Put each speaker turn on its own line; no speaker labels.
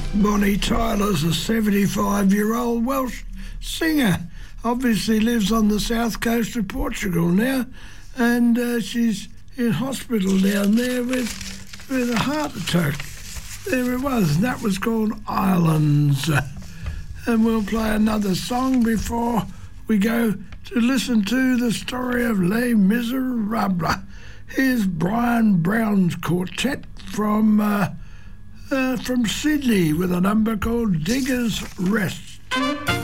Bonnie Tyler's a 75-year-old Welsh singer. Obviously lives on the south coast of Portugal now, and she's in hospital down there with a heart attack. There it was, and that was called Islands. And we'll play another song before we go to listen to the story of Les Miserables. Here's Brian Brown's quartet from Sydney with a number called Digger's Rest.